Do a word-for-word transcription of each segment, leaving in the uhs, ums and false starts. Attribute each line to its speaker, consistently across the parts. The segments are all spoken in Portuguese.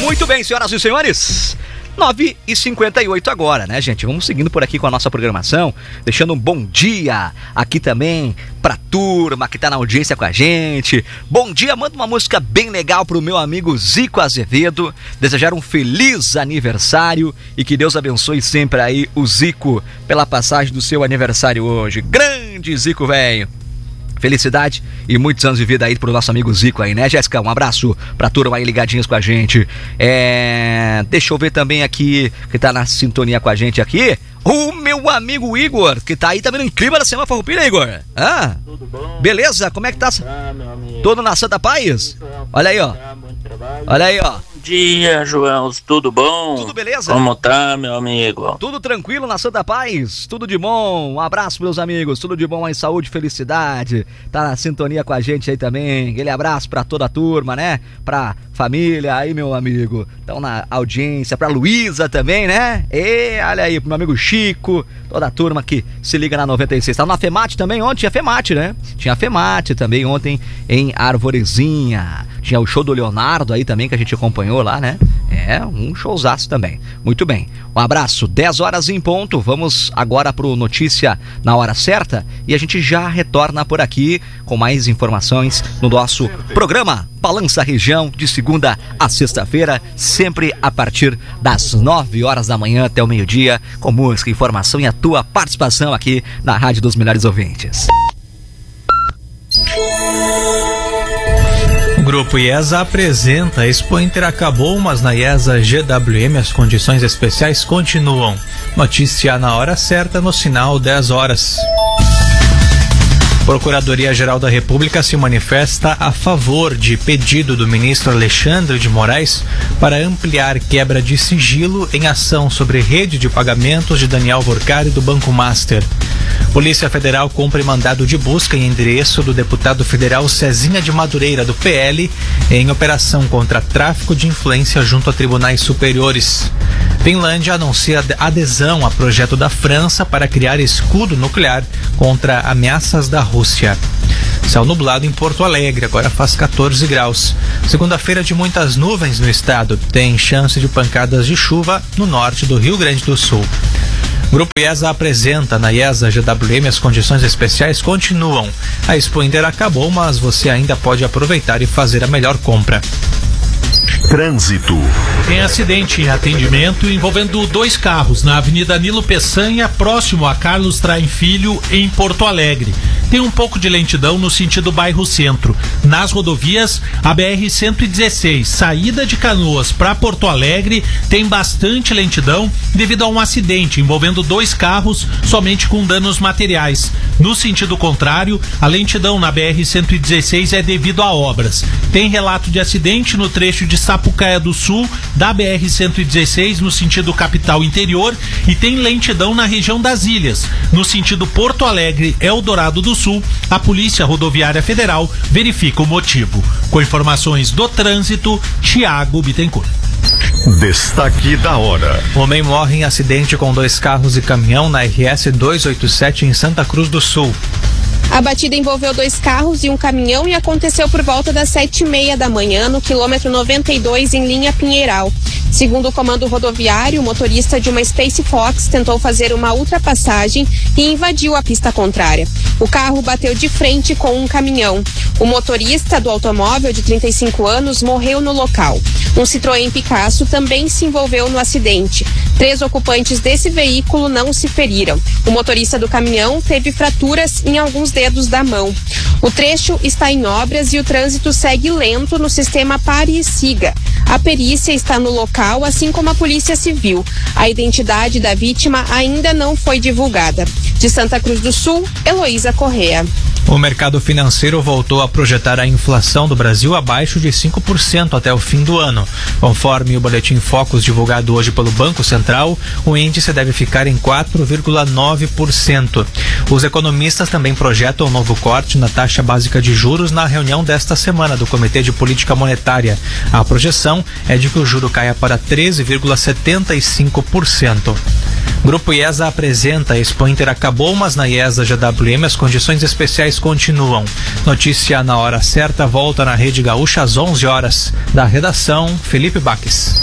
Speaker 1: Muito bem, senhoras e senhores, nove e cinquenta e oito agora, né, gente? Vamos seguindo por aqui com a nossa programação, deixando um bom dia aqui também pra turma que tá na audiência com a gente. Bom dia, manda uma música bem legal pro meu amigo Zico Azevedo, desejar um feliz aniversário e que Deus abençoe sempre aí o Zico pela passagem do seu aniversário hoje. Grande Zico, velho! Felicidade e muitos anos de vida aí pro nosso amigo Zico aí, né, Jéssica? Um abraço pra turma aí ligadinhos com a gente. É... Deixa eu ver também aqui, que tá na sintonia com a gente aqui, o meu amigo Igor, que tá aí também no clima da Semana Farroupilha, Igor. Ah, tudo bom? Beleza? Como é que tá? Ah, meu amigo. Todo na Santa Paz? Olha aí, ó. Olha aí, ó.
Speaker 2: Bom dia, João. Tudo bom?
Speaker 1: Tudo beleza?
Speaker 2: Como tá, meu amigo?
Speaker 1: Tudo tranquilo na Santa Paz? Tudo de bom? Um abraço, meus amigos. Tudo de bom aí, saúde, felicidade. Tá na sintonia com a gente aí também. Aquele abraço pra toda a turma, né? Pra família aí, meu amigo. Estão na audiência. Pra Luísa também, né? E olha aí, pro meu amigo Chico. Toda a turma que se liga na noventa e seis. Tava na FEMAT também ontem. Tinha FEMAT, né? Tinha FEMAT também ontem em Arvorezinha. Tinha o show do Leonardo aí também, que a gente acompanhou lá, né? É, um showzaço também. Muito bem. Um abraço. dez horas em ponto. Vamos agora pro Notícia na Hora Certa. E a gente já retorna por aqui com mais informações no nosso programa Balança Região, de segunda a sexta-feira, sempre a partir das nove horas da manhã até o meio-dia, com música, informação e a tua participação aqui na Rádio dos Melhores Ouvintes.
Speaker 3: O Grupo IESA apresenta: Expo Inter acabou, mas na IESA G W M as condições especiais continuam. Notícia na hora certa, no sinal dez horas. Procuradoria-Geral da República se manifesta a favor de pedido do ministro Alexandre de Moraes para ampliar quebra de sigilo em ação sobre rede de pagamentos de Daniel Vorcari do Banco Master. Polícia Federal cumpre mandado de busca em endereço do deputado federal Cezinha de Madureira, do P L, em operação contra tráfico de influência junto a tribunais superiores. Finlândia anuncia adesão a projeto da França para criar escudo nuclear contra ameaças da Rússia. Céu nublado em Porto Alegre, agora faz quatorze graus. Segunda-feira de muitas nuvens no estado. Tem chance de pancadas de chuva no norte do Rio Grande do Sul. Grupo IESA apresenta: na IESA G W M as condições especiais continuam. A Expo Inter acabou, mas você ainda pode aproveitar e fazer a melhor compra.
Speaker 4: Trânsito.
Speaker 5: Tem acidente em atendimento envolvendo dois carros na Avenida Nilo Peçanha, próximo a Carlos Traem Filho, em Porto Alegre. Tem um pouco de lentidão no sentido bairro Centro. Nas rodovias, a B R cento e dezesseis, saída de Canoas para Porto Alegre, tem bastante lentidão devido a um acidente envolvendo dois carros, somente com danos materiais. No sentido contrário, a lentidão na B R cento e dezesseis é devido a obras. Tem relato de acidente no trecho de Sapucaia do Sul, da B R cento e dezesseis, no sentido capital interior, e tem lentidão na região das Ilhas. No sentido Porto Alegre, Eldorado do Sul, a Polícia Rodoviária Federal verifica o motivo. Com informações do trânsito, Tiago Bittencourt.
Speaker 4: Destaque da hora.
Speaker 3: Homem morre em acidente com dois carros e caminhão na R S duzentos e oitenta e sete em Santa Cruz do Sul.
Speaker 6: A batida envolveu dois carros e um caminhão e aconteceu por volta das sete e meia da manhã no quilômetro noventa e dois em linha Pinheiral. Segundo o comando rodoviário, o motorista de uma Space Fox tentou fazer uma ultrapassagem e invadiu a pista contrária. O carro bateu de frente com um caminhão. O motorista do automóvel, de trinta e cinco anos, morreu no local. Um Citroën Picasso também se envolveu no acidente. Três ocupantes desse veículo não se feriram. O motorista do caminhão teve fraturas em alguns dedos da mão. O trecho está em obras e o trânsito segue lento no sistema Pare e Siga. A perícia está no local, assim como a Polícia Civil. A identidade da vítima ainda não foi divulgada. De Santa Cruz do Sul, Heloísa Correa.
Speaker 3: O mercado financeiro voltou a projetar a inflação do Brasil abaixo de cinco por cento até o fim do ano. Conforme o boletim Focus divulgado hoje pelo Banco Central, o índice deve ficar em quatro vírgula nove por cento. Os economistas também projetam um novo corte na taxa básica de juros na reunião desta semana do Comitê de Política Monetária. A projeção é de que o juro caia para treze vírgula setenta e cinco por cento. Grupo IESA apresenta: a Expo Inter acabou, mas na IESA G W M as condições especiais continuam. Notícia na hora certa volta na Rede Gaúcha às onze horas. Da redação, Felipe Baques.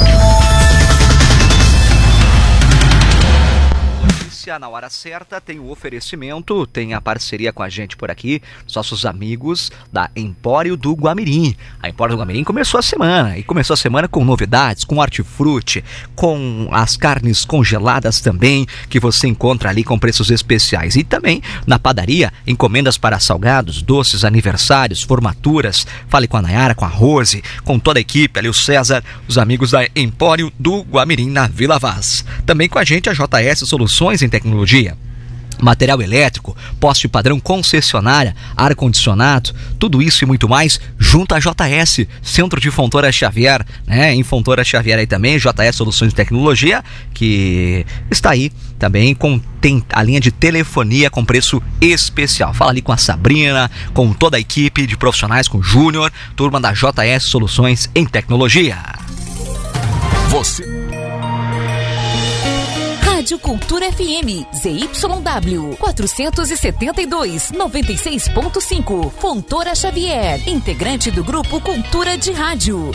Speaker 1: Na hora certa tem o oferecimento, tem a parceria com a gente por aqui, nossos amigos da Empório do Guamirim. A Empório do Guamirim começou a semana, e começou a semana com novidades, com hortifruti, com as carnes congeladas também, que você encontra ali com preços especiais. E também na padaria, encomendas para salgados, doces, aniversários, formaturas. Fale com a Nayara, com a Rose, com toda a equipe, ali o César, os amigos da Empório do Guamirim na Vila Vaz. Também com a gente a J S Soluções em Tecnologia, material elétrico, poste padrão, concessionária, ar-condicionado, tudo isso e muito mais junto à J S, Centro de Fontoura Xavier, né? Em Fontoura Xavier aí também, J S Soluções de Tecnologia, que está aí também com tem a linha de telefonia com preço especial. Fala ali com a Sabrina, com toda a equipe de profissionais, com o Júnior, turma da J S Soluções em Tecnologia.
Speaker 4: Você...
Speaker 7: Rádio Cultura F M, Z Y W, quatrocentos e setenta e dois, noventa e seis ponto cinco, Fontoura Xavier, integrante do grupo Cultura de Rádio.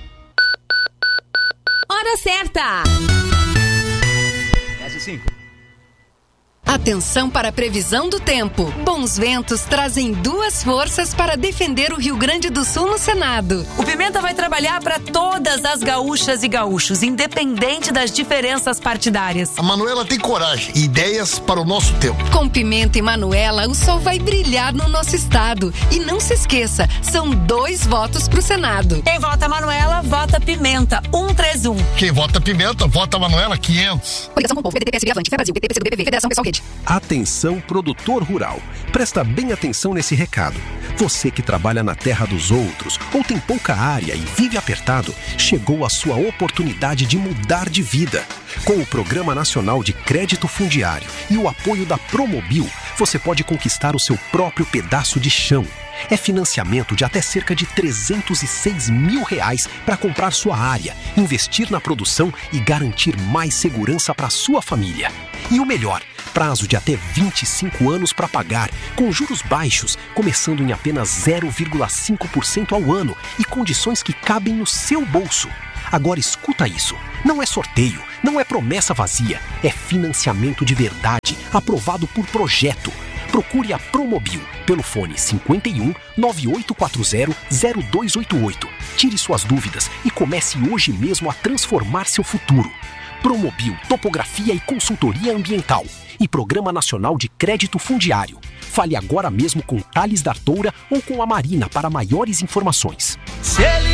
Speaker 7: Hora certa!
Speaker 1: dez e cinco.
Speaker 8: Atenção para a previsão do tempo. Bons ventos trazem duas forças para defender o Rio Grande do Sul no Senado.
Speaker 9: O Pimenta vai trabalhar para todas as gaúchas e gaúchos, independente das diferenças partidárias.
Speaker 10: A Manuela tem coragem e ideias para o nosso tempo.
Speaker 8: Com Pimenta e Manuela, o sol vai brilhar no nosso estado. E não se esqueça, são dois votos para o Senado.
Speaker 9: Quem vota Manuela, vota Pimenta, um três um.
Speaker 10: Quem vota Pimenta, vota Manuela, quinhentos.
Speaker 8: Coligação com o povo, P D T, P S B, Avante, Fé Brasil, P T, P C do B P V, Federação Pessoal Rede.
Speaker 11: Atenção, produtor rural. Presta bem atenção nesse recado. Você que trabalha na terra dos outros ou tem pouca área e vive apertado, chegou a sua oportunidade de mudar de vida. Com o Programa Nacional de Crédito Fundiário e o apoio da Promobil, você pode conquistar o seu próprio pedaço de chão. É financiamento de até cerca de trezentos e seis mil reais para comprar sua área, investir na produção e garantir mais segurança para sua família. E o melhor, prazo de até vinte e cinco anos para pagar, com juros baixos, começando em apenas zero vírgula cinco por cento ao ano e condições que cabem no seu bolso. Agora escuta isso, não é sorteio, não é promessa vazia, é financiamento de verdade, aprovado por projeto. Procure a Promobil pelo fone cinquenta e um, nove oito quatro zero, zero dois oito oito. Tire suas dúvidas e comece hoje mesmo a transformar seu futuro. Promobil, Topografia e Consultoria Ambiental e Programa Nacional de Crédito Fundiário. Fale agora mesmo com Thales D'Artoura ou com a Marina para maiores informações.
Speaker 1: Cê